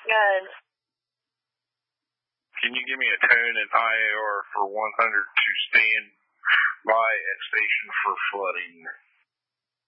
Good. Can you give me a tone in IAR for 100 to stand by at station for flooding?